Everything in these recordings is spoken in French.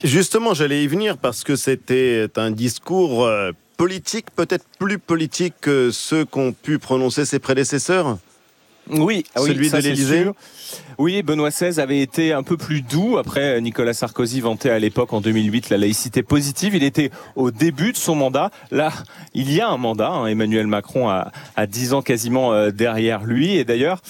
Justement, j'allais y venir parce que c'était un discours politique, peut-être plus politique que ceux qu'ont pu prononcer ses prédécesseurs. Oui, celui ça, de l'Élysée. Oui, Benoît XVI avait été un peu plus doux. Après, Nicolas Sarkozy vantait à l'époque, en 2008, la laïcité positive. Il était au début de son mandat. Là, il y a un mandat. Emmanuel Macron a 10 ans quasiment derrière lui. Et d'ailleurs,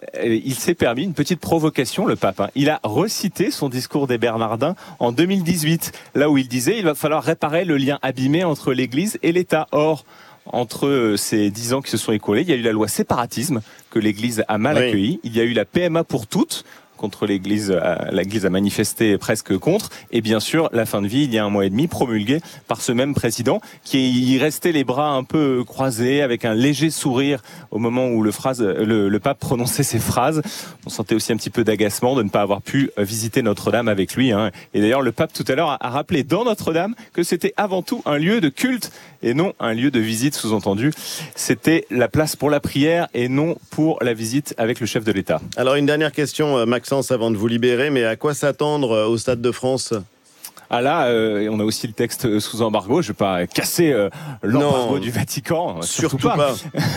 il s'est permis une petite provocation, le pape. Il a recité son discours des Bernardins en 2018, là où il disait il va falloir réparer le lien abîmé entre l'Église et l'État. Or, entre ces 10 ans qui se sont écoulés, il y a eu la loi séparatisme que l'Église a mal accueillie. Il y a eu la PMA pour toutes, contre l'Église a manifesté presque contre, et bien sûr la fin de vie il y a 1 mois et demi promulguée par ce même président qui y restait les bras un peu croisés avec un léger sourire au moment où le pape prononçait ses phrases. On sentait aussi un petit peu d'agacement de ne pas avoir pu visiter Notre-Dame avec lui. Et d'ailleurs le pape tout à l'heure a rappelé dans Notre-Dame que c'était avant tout un lieu de culte et non un lieu de visite, sous-entendu. C'était la place pour la prière et non pour la visite avec le chef de l'État. Alors une dernière question, Maxence, avant de vous libérer, mais à quoi s'attendre au Stade de France ? Ah là, on a aussi le texte sous embargo. Je vais pas casser l'embargo du Vatican, surtout pas.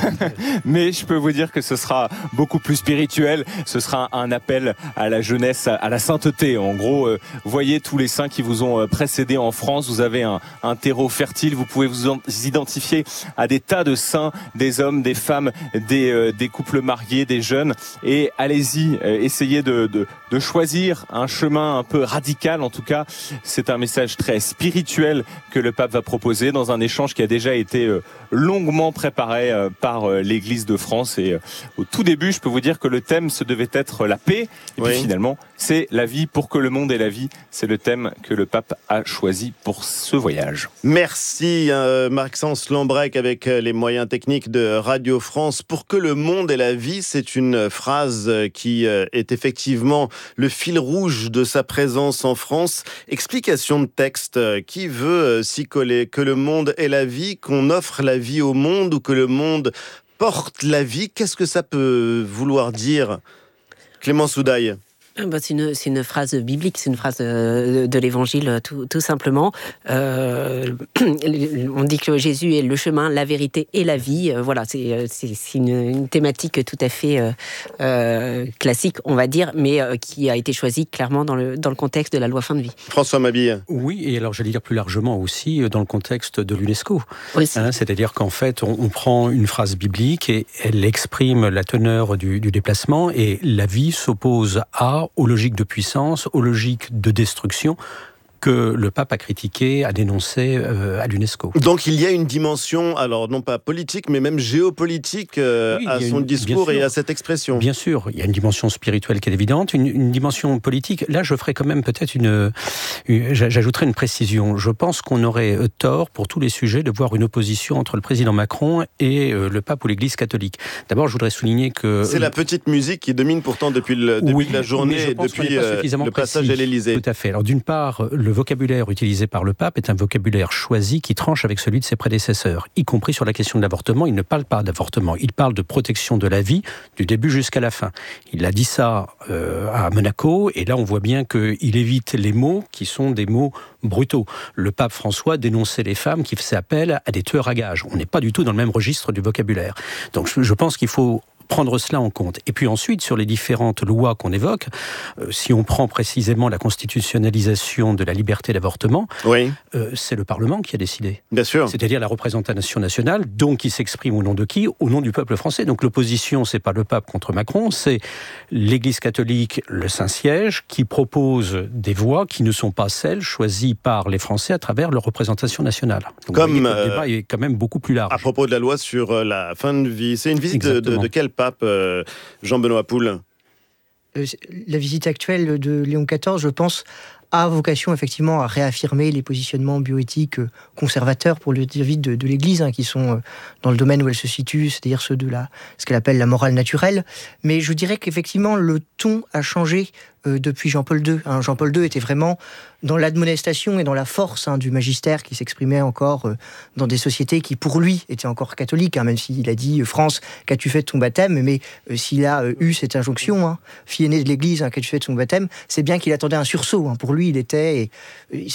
Mais je peux vous dire que ce sera beaucoup plus spirituel. Ce sera un appel à la jeunesse, à la sainteté. En gros, voyez tous les saints qui vous ont précédé en France. Vous avez un terreau fertile. Vous pouvez vous identifier à des tas de saints, des hommes, des femmes, des couples mariés, des jeunes. Et allez-y, essayez de choisir un chemin un peu radical. En tout cas, c'est un message très spirituel que le pape va proposer dans un échange qui a déjà été longuement préparé par l'Église de France. Et au tout début, je peux vous dire que le thème, ce devait être la paix. Et puis finalement, c'est la vie pour que le monde ait la vie. C'est le thème que le pape a choisi pour ce voyage. Merci Maxence Lambrec avec les moyens techniques de Radio France. Pour que le monde ait la vie, c'est une phrase qui est effectivement le fil rouge de sa présence en France. Explication de texte, qui veut s'y coller? Que le monde ait la vie, qu'on offre la vie au monde ou que le monde porte la vie? Qu'est-ce que ça peut vouloir dire? Clément Soudaille. C'est une phrase biblique, c'est une phrase de l'Évangile, tout simplement. On dit que Jésus est le chemin, la vérité et la vie. Voilà, c'est une thématique tout à fait classique, on va dire, mais qui a été choisie clairement dans le contexte de la loi fin de vie. François Mabille. Oui, et alors j'allais dire plus largement aussi dans le contexte de l'UNESCO. C'est-à-dire qu'en fait, on prend une phrase biblique et elle exprime la teneur du déplacement, et la vie s'oppose aux logiques de puissance, aux logiques de destruction que le pape a critiqué, a dénoncé à l'UNESCO. Donc il y a une dimension, alors non pas politique, mais même géopolitique à son discours et à cette expression. Bien sûr, il y a une dimension spirituelle qui est évidente, une dimension politique. Là, je ferai quand même peut-être j'ajouterai une précision. Je pense qu'on aurait tort, pour tous les sujets, de voir une opposition entre le président Macron et le pape ou l'Église catholique. D'abord, je voudrais souligner que... C'est la petite musique qui domine pourtant depuis la journée et depuis le passage à l'Élysée. Tout à fait. Alors d'une part, le vocabulaire utilisé par le pape est un vocabulaire choisi qui tranche avec celui de ses prédécesseurs, y compris sur la question de l'avortement. Il ne parle pas d'avortement, il parle de protection de la vie du début jusqu'à la fin. Il a dit ça à Monaco, et là on voit bien qu'il évite les mots qui sont des mots brutaux. Le pape François dénonçait les femmes qui faisaient appel à des tueurs à gages. On n'est pas du tout dans le même registre du vocabulaire. Donc je pense qu'il faut prendre cela en compte. Et puis ensuite, sur les différentes lois qu'on évoque, si on prend précisément la constitutionnalisation de la liberté d'avortement, c'est le Parlement qui a décidé. Bien sûr. C'est-à-dire la représentation nationale, donc qui s'exprime au nom de qui? Au nom du peuple français. Donc l'opposition, c'est pas le pape contre Macron, c'est l'Église catholique, le Saint-Siège, qui propose des voix qui ne sont pas celles choisies par les Français à travers leur représentation nationale. Donc comme le débat est quand même beaucoup plus large. À propos de la loi sur la fin de vie, c'est une visite de quel pape, Jean-Benoît Poul? La visite actuelle de Léon XIV, je pense, a vocation effectivement à réaffirmer les positionnements bioéthiques conservateurs, pour le dire vite, de l'Église, qui sont dans le domaine où elle se situe, c'est-à-dire ceux de ce qu'elle appelle la morale naturelle. Mais je dirais qu'effectivement, le ton a changé depuis Jean-Paul II. Jean-Paul II était vraiment dans l'admonestation et dans la force du magistère qui s'exprimait encore dans des sociétés qui, pour lui, étaient encore catholiques, même s'il a dit « France, qu'as-tu fait de ton baptême ?» Mais s'il a eu cette injonction, fille aînée de l'Église, qu'as-tu fait de son baptême, c'est bien qu'il attendait un sursaut. Pour lui, oui, il était. Et